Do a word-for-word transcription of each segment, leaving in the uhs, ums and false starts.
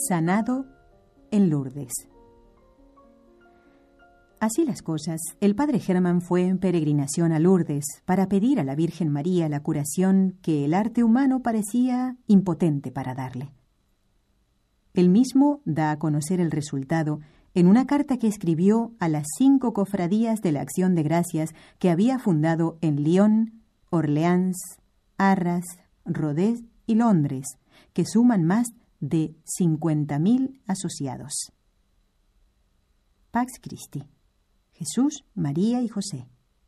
Sanado en Lourdes. Así las cosas, el padre Germán fue en peregrinación a Lourdes para pedir a la Virgen María la curación que el arte humano parecía impotente para darle. Él mismo da a conocer el resultado en una carta que escribió a las cinco cofradías de la Acción de Gracias que había fundado en Lyon, Orleans, Arras, Rodez y Londres, que suman más de cincuenta mil asociados. Pax Christi. Jesús, María y José.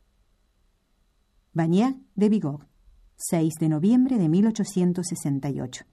Bagnac de Bigorre, seis de noviembre de mil ochocientos sesenta y ocho.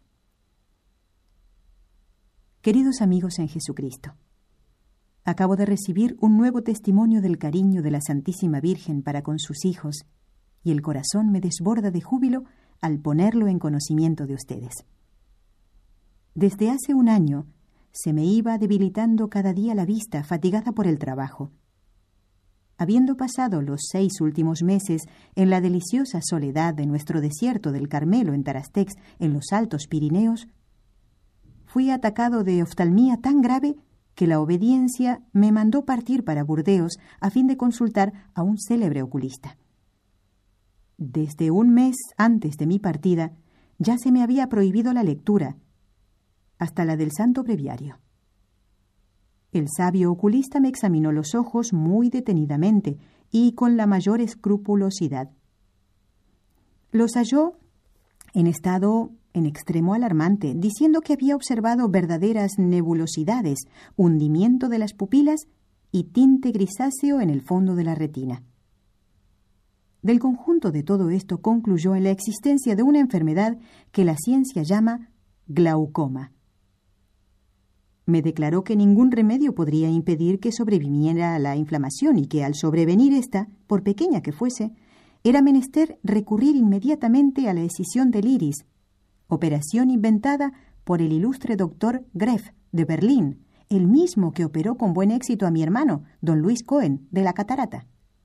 Queridos amigos en Jesucristo, acabo de recibir un nuevo testimonio del cariño de la Santísima Virgen para con sus hijos, y el corazón me desborda de júbilo al ponerlo en conocimiento de ustedes. Desde hace un año se me iba debilitando cada día la vista, fatigada por el trabajo. Habiendo pasado los seis últimos meses en la deliciosa soledad de nuestro desierto del Carmelo en Tarastex, en los Altos Pirineos, fui atacado de oftalmía tan grave que la obediencia me mandó partir para Burdeos a fin de consultar a un célebre oculista. Desde un mes antes de mi partida ya se me había prohibido la lectura, hasta la del Santo Breviario. El sabio oculista me examinó los ojos muy detenidamente y con la mayor escrupulosidad. Los halló en estado en extremo alarmante, diciendo que había observado verdaderas nebulosidades, hundimiento de las pupilas y tinte grisáceo en el fondo de la retina. Del conjunto de todo esto concluyó en la existencia de una enfermedad que la ciencia llama glaucoma. Me declaró que ningún remedio podría impedir que sobreviviera la inflamación y que al sobrevenir esta, por pequeña que fuese, era menester recurrir inmediatamente a la escisión del iris, operación inventada por el ilustre doctor Greff de Berlín, el mismo que operó con buen éxito a mi hermano, don Luis Cohen, de la catarata.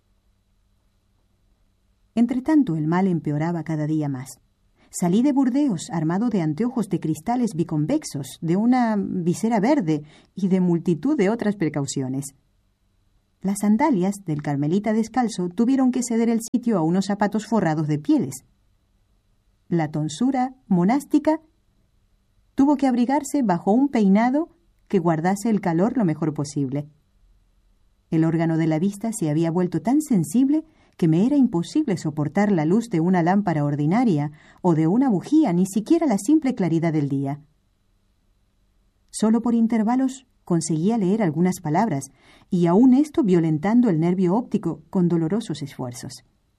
Entretanto, el mal empeoraba cada día más. Salí de Burdeos armado de anteojos de cristales biconvexos, de una visera verde y de multitud de otras precauciones. Las sandalias del carmelita descalzo tuvieron que ceder el sitio a unos zapatos forrados de pieles. La tonsura monástica tuvo que abrigarse bajo un peinado que guardase el calor lo mejor posible. El órgano de la vista se había vuelto tan sensible que me era imposible soportar la luz de una lámpara ordinaria o de una bujía, ni siquiera la simple claridad del día. Solo por intervalos conseguía leer algunas palabras, y aún esto violentando el nervio óptico con dolorosos esfuerzos.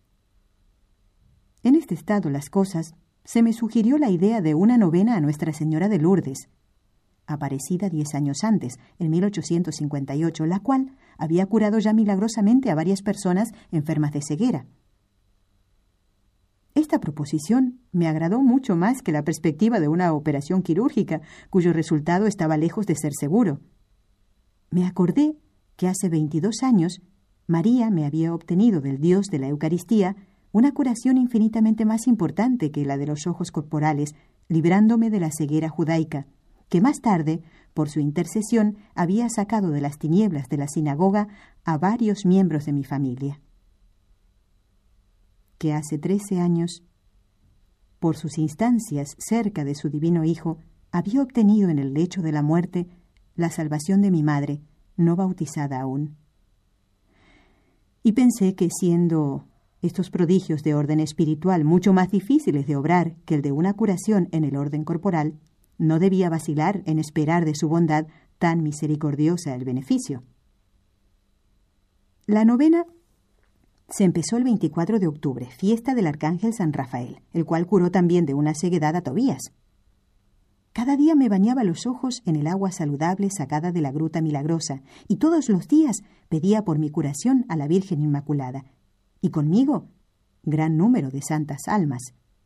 En este estado las cosas, se me sugirió la idea de una novena a Nuestra Señora de Lourdes, aparecida diez años antes, en mil ochocientos cincuenta y ocho, la cual había curado ya milagrosamente a varias personas enfermas de ceguera. Esta proposición me agradó mucho más que la perspectiva de una operación quirúrgica, cuyo resultado estaba lejos de ser seguro. Me acordé que hace veintidós años María me había obtenido del Dios de la Eucaristía una curación infinitamente más importante que la de los ojos corporales, librándome de la ceguera judaica, que más tarde, por su intercesión, había sacado de las tinieblas de la sinagoga a varios miembros de mi familia. Que hace trece años, por sus instancias cerca de su divino Hijo, había obtenido en el lecho de la muerte la salvación de mi madre, no bautizada aún. Y pensé que, siendo estos prodigios de orden espiritual mucho más difíciles de obrar que el de una curación en el orden corporal, no debía vacilar en esperar de su bondad tan misericordiosa el beneficio. La novena se empezó el veinticuatro de octubre, fiesta del Arcángel San Rafael, el cual curó también de una ceguedad a Tobías. Cada día me bañaba los ojos en el agua saludable sacada de la Gruta Milagrosa, y todos los días pedía por mi curación a la Virgen Inmaculada, y conmigo gran número de santas almas.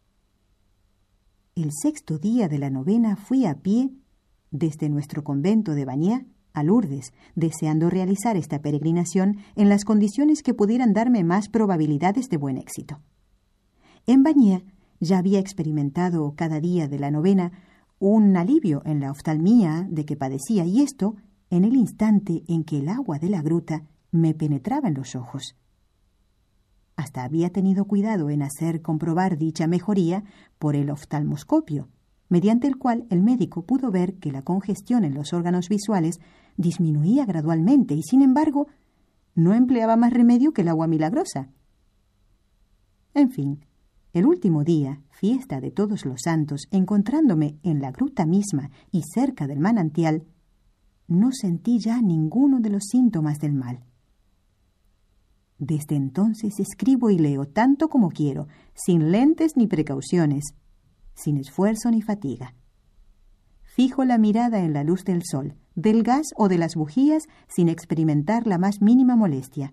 El sexto día de la novena fui a pie desde nuestro convento de Bagnac a Lourdes, deseando realizar esta peregrinación en las condiciones que pudieran darme más probabilidades de buen éxito. En Bagnac ya había experimentado cada día de la novena un alivio en la oftalmía de que padecía, y esto en el instante en que el agua de la gruta me penetraba en los ojos. Hasta había tenido cuidado en hacer comprobar dicha mejoría por el oftalmoscopio, mediante el cual el médico pudo ver que la congestión en los órganos visuales disminuía gradualmente y, sin embargo, no empleaba más remedio que el agua milagrosa. En fin, el último día, fiesta de Todos los Santos, encontrándome en la gruta misma y cerca del manantial, no sentí ya ninguno de los síntomas del mal. Desde entonces escribo y leo tanto como quiero, sin lentes ni precauciones, sin esfuerzo ni fatiga. Fijo la mirada en la luz del sol, del gas o de las bujías sin experimentar la más mínima molestia.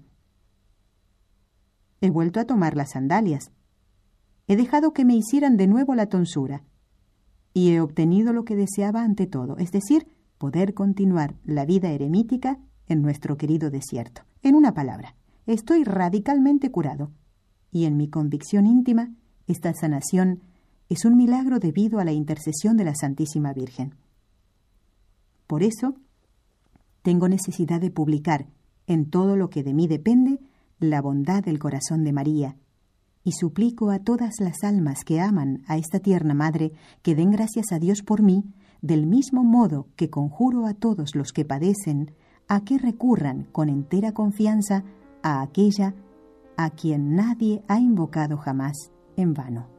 He vuelto a tomar las sandalias. He dejado que me hicieran de nuevo la tonsura. Y he obtenido lo que deseaba ante todo, es decir, poder continuar la vida eremítica en nuestro querido desierto. En una palabra, estoy radicalmente curado. Y en mi convicción íntima, esta sanación es un milagro debido a la intercesión de la Santísima Virgen. Por eso, tengo necesidad de publicar, en todo lo que de mí depende, la bondad del corazón de María, y suplico a todas las almas que aman a esta tierna Madre que den gracias a Dios por mí, del mismo modo que conjuro a todos los que padecen a que recurran con entera confianza a aquella a quien nadie ha invocado jamás en vano.